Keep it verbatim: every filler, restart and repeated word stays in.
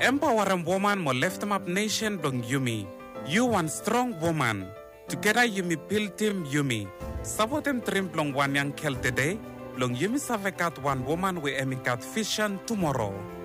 Empowering woman mo left up nation dong Yumi. You one strong woman. Together Yumi build team Yumi. Sabotem trim plong one yang kel today. Long Yumi savekat one woman we emikat vision tomorrow.